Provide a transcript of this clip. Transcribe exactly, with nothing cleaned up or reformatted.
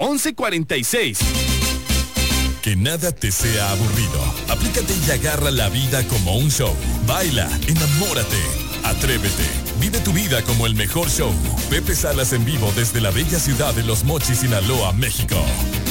once cuarenta y seis. Que nada te sea aburrido. Aplícate y agarra la vida como un show. Baila, enamórate, atrévete. Vive tu vida como el mejor show. Pepe Salas en vivo desde la bella ciudad de Los Mochis, Sinaloa, México.